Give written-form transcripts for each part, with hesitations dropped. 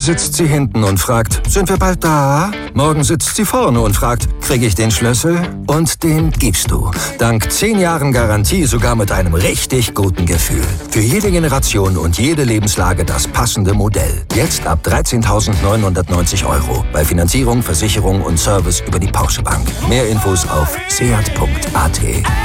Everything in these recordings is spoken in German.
sitzt sie hinten und fragt, sind wir bald da? Morgen sitzt sie vorne und fragt, kriege ich den Schlüssel? Und den gibst du. Dank 10 Jahren Garantie sogar mit einem richtig guten Gefühl. Für jede Generation und jede Lebenslage das passende Modell. Jetzt ab 13.990 €. Bei Finanzierung, Versicherung und Service über die Porsche Bank. Mehr Infos auf seat.at.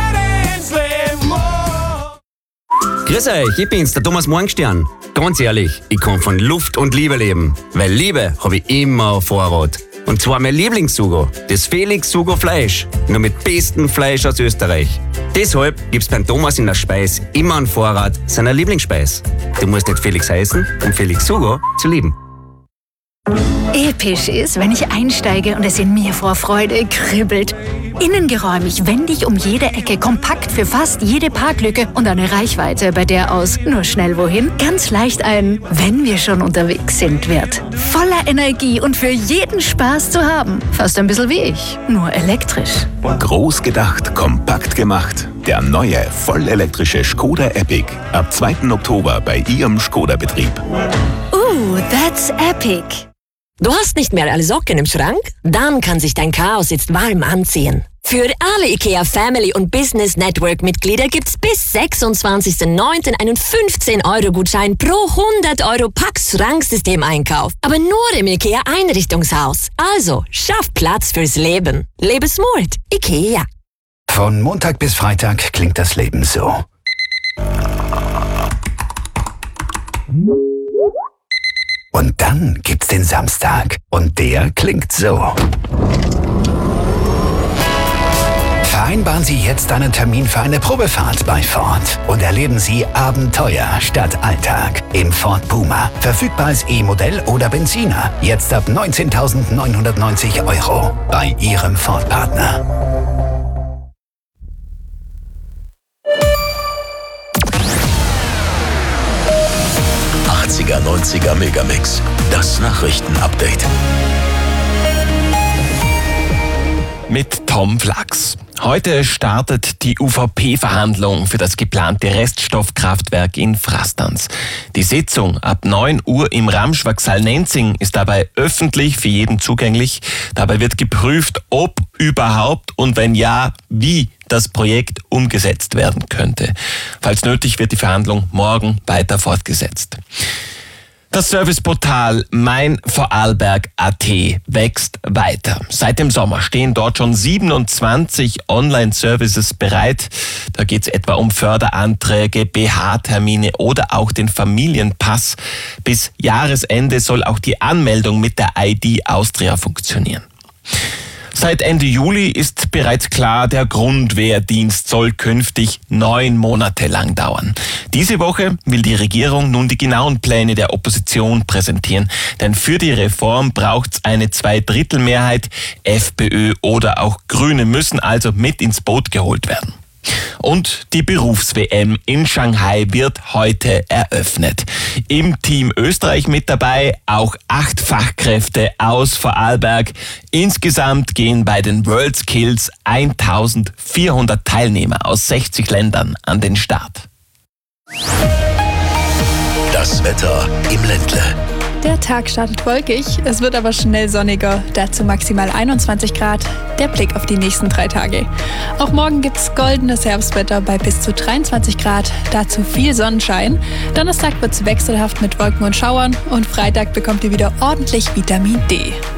Grüß euch, ich bin's, der Thomas Morgenstern. Ganz ehrlich, ich kann von Luft und Liebe leben. Weil Liebe habe ich immer auf Vorrat. Und zwar mein Lieblingssugo, das Felix Sugo Fleisch. Nur mit bestem Fleisch aus Österreich. Deshalb gibt's beim Thomas in der Speis immer einen Vorrat seiner Lieblingsspeis. Du musst nicht Felix heißen, um Felix Sugo zu lieben. Episch ist, wenn ich einsteige und es in mir vor Freude kribbelt. Innengeräumig, wendig um jede Ecke, kompakt für fast jede Parklücke und eine Reichweite, bei der aus nur schnell wohin ganz leicht ein wenn wir schon unterwegs sind wird. Voller Energie und für jeden Spaß zu haben. Fast ein bisschen wie ich, nur elektrisch. Groß gedacht, kompakt gemacht. Der neue, vollelektrische Škoda Epic. Ab 2. Oktober bei Ihrem Škoda-Betrieb. That's epic. Du hast nicht mehr alle Socken im Schrank? Dann kann sich dein Chaos jetzt warm anziehen. Für alle IKEA Family und Business Network Mitglieder gibt's bis 26.09. einen 15-Euro-Gutschein pro 100 € Pax-Schranksystem-Einkauf. Aber nur im IKEA Einrichtungshaus. Also, schaff Platz fürs Leben. Lebe smart. IKEA. Von Montag bis Freitag klingt das Leben so. Und dann gibt's den Samstag. Und der klingt so. Vereinbaren Sie jetzt einen Termin für eine Probefahrt bei Ford und erleben Sie Abenteuer statt Alltag im Ford Puma. Verfügbar als E-Modell oder Benziner. Jetzt ab 19.990 € bei Ihrem Ford-Partner. '80er, 90er Megamix. Das Nachrichtenupdate. Mit Tom Flachs. Heute startet die UVP-Verhandlung für das geplante Reststoffkraftwerk in Frastanz. Die Sitzung ab 9 Uhr im Ramschwachsal Nenzing ist dabei öffentlich für jeden zugänglich. Dabei wird geprüft, ob überhaupt und wenn ja, wie das Projekt umgesetzt werden könnte. Falls nötig, wird die Verhandlung morgen weiter fortgesetzt. Das Serviceportal meinvorarlberg.at wächst weiter. Seit dem Sommer stehen dort schon 27 Online-Services bereit. Da geht es etwa um Förderanträge, BH-Termine oder auch den Familienpass. Bis Jahresende soll auch die Anmeldung mit der ID Austria funktionieren. Seit Ende Juli ist bereits klar, der Grundwehrdienst soll künftig 9 Monate lang dauern. Diese Woche will die Regierung nun die genauen Pläne der Opposition präsentieren. Denn für die Reform braucht es eine 2/3-Mehrheit. FPÖ oder auch Grüne müssen also mit ins Boot geholt werden. Und die Berufs-WM in Shanghai wird heute eröffnet. Im Team Österreich mit dabei auch 8 Fachkräfte aus Vorarlberg. Insgesamt gehen bei den WorldSkills 1400 Teilnehmer aus 60 Ländern an den Start. Das Wetter im Ländle. Der Tag startet wolkig, es wird aber schnell sonniger, dazu maximal 21 Grad. Der Blick auf die nächsten 3 Tage. Auch morgen gibt's goldenes Herbstwetter bei bis zu 23 Grad, dazu viel Sonnenschein. Donnerstag wird's wechselhaft mit Wolken und Schauern und Freitag bekommt ihr wieder ordentlich Vitamin D.